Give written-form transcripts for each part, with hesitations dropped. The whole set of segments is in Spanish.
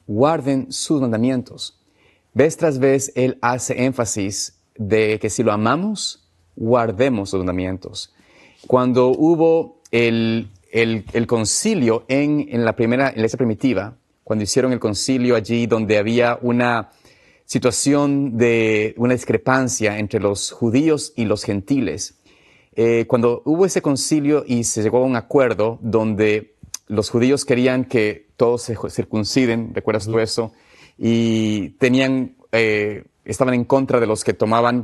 guarden sus mandamientos. Vez tras vez, Él hace énfasis de que si lo amamos, guardemos sus mandamientos. Cuando hubo el concilio en la primera iglesia primitiva, cuando hicieron el concilio allí donde había una situación de una discrepancia entre los judíos y los gentiles, cuando hubo ese concilio y se llegó a un acuerdo donde los judíos querían que todos se circunciden, ¿recuerdas tú eso? Y estaban en contra de los que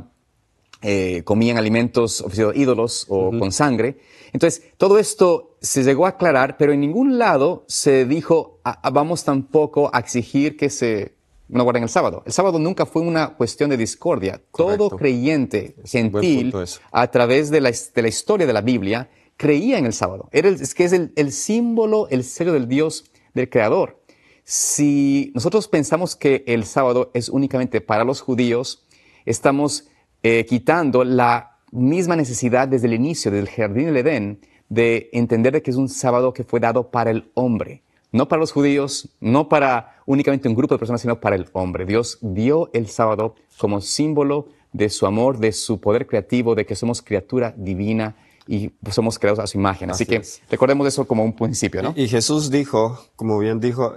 comían alimentos oficiados de ídolos o con sangre. Entonces, todo esto se llegó a aclarar, pero en ningún lado se dijo, vamos tampoco a exigir que no guarden el sábado. El sábado nunca fue una cuestión de discordia. Correcto. Todo creyente gentil, a través de la historia de la Biblia, creía en el sábado. Es el símbolo, el sello del Dios, del Creador. Si nosotros pensamos que el sábado es únicamente para los judíos, estamos quitando la misma necesidad desde el inicio del jardín del Edén de entender que es un sábado que fue dado para el hombre. No para los judíos, no para únicamente un grupo de personas, sino para el hombre. Dios dio el sábado como símbolo de su amor, de su poder creativo, de que somos criatura divina y somos creados a su imagen. Así que recordemos eso como un principio, ¿no? Y Jesús dijo, como bien dijo,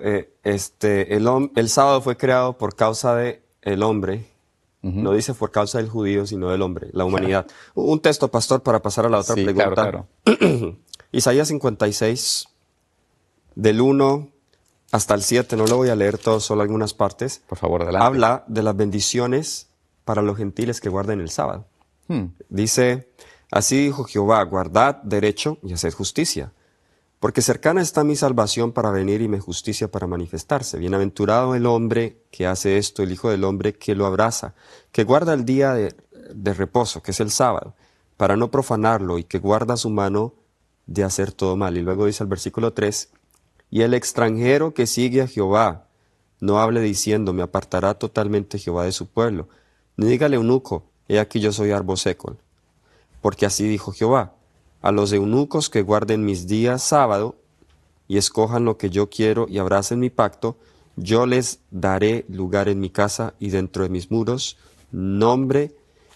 el sábado fue creado por causa del hombre. No dice por causa del judío, sino del hombre, la humanidad. Un texto, pastor, para pasar a la otra pregunta. Claro. Isaías 56, del 1 hasta el 7, no lo voy a leer todo, solo algunas partes. Por favor, adelante. Habla de las bendiciones para los gentiles que guarden el sábado. Dice, así dijo Jehová, guardad derecho y haced justicia, porque cercana está mi salvación para venir y mi justicia para manifestarse. Bienaventurado el hombre que hace esto, el Hijo del Hombre que lo abraza, que guarda el día de reposo, que es el sábado, para no profanarlo, y que guarda su mano de hacer todo mal. Y luego dice el versículo 3, y el extranjero que sigue a Jehová, no hable diciendo, me apartará totalmente Jehová de su pueblo. Ni dígale eunuco, he aquí yo soy árbol seco. Porque así dijo Jehová, a los eunucos que guarden mis días sábado y escojan lo que yo quiero y abracen mi pacto, yo les daré lugar en mi casa y dentro de mis muros, nombre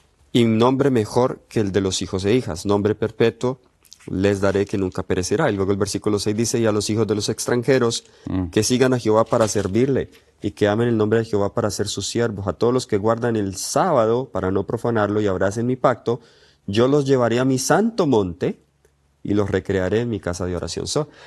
mejor que el de los hijos e hijas, nombre perpetuo les daré que nunca perecerá. Y luego el versículo 6 dice, y a los hijos de los extranjeros que sigan a Jehová para servirle y que amen el nombre de Jehová para ser sus siervos, a todos los que guardan el sábado para no profanarlo y abracen mi pacto, yo los llevaré a mi santo monte y los recrearé en mi casa de oración.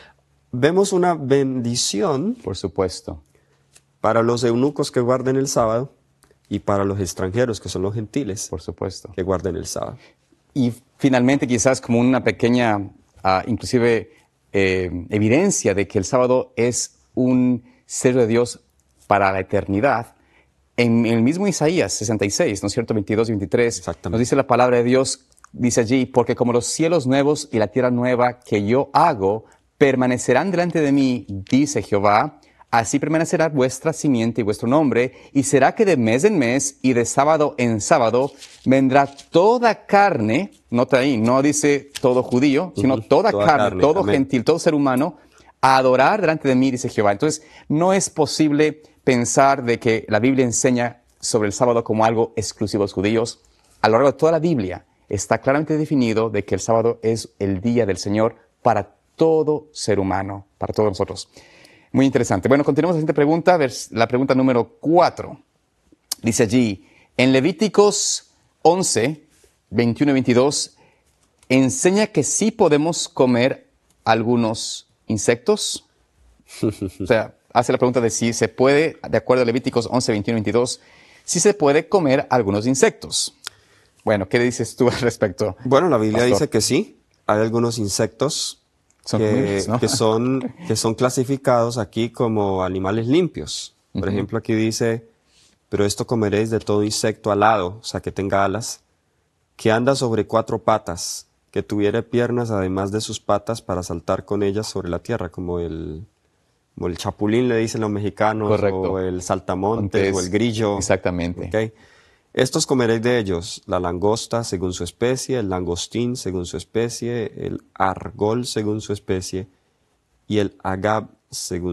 Vemos una bendición, por supuesto, para los eunucos que guarden el sábado y para los extranjeros, que son los gentiles, por supuesto, que guarden el sábado. Y finalmente, quizás como una pequeña, inclusive, evidencia de que el sábado es un sello de Dios para la eternidad, en el mismo Isaías 66, ¿no es cierto?, 22 y 23, nos dice la palabra de Dios, dice allí, porque como los cielos nuevos y la tierra nueva que yo hago permanecerán delante de mí, dice Jehová, así permanecerá vuestra simiente y vuestro nombre, y será que de mes en mes y de sábado en sábado vendrá toda carne, nota ahí, no dice todo judío, sino toda carne, todo amén, gentil, todo ser humano, a adorar delante de mí, dice Jehová. Entonces, no es posible pensar de que la Biblia enseña sobre el sábado como algo exclusivo a los judíos. A lo largo de toda la Biblia está claramente definido de que el sábado es el día del Señor para todo ser humano, para todos nosotros. Muy interesante. Bueno, continuamos la siguiente pregunta, la pregunta número 4. Dice allí, en Levíticos 11, 21 y 22, enseña que sí podemos comer algunos insectos. O sea, hace la pregunta de si se puede, de acuerdo a Levíticos 11, 21 y 22, si se puede comer algunos insectos. Bueno, ¿qué dices tú al respecto? Bueno, la Biblia pastor? dice que sí, hay algunos insectos comibles, ¿no? que son clasificados aquí como animales limpios. Por ejemplo, aquí dice, pero esto comeréis de todo insecto alado, o sea, que tenga alas, que anda sobre 4 patas, que tuviere piernas además de sus patas para saltar con ellas sobre la tierra, como el chapulín le dicen los mexicanos, correcto, o el saltamontes, o el grillo. Exactamente. ¿Okay? Estos comeréis de ellos, la langosta según su especie, el langostín según su especie, el argol según su especie, y el agab según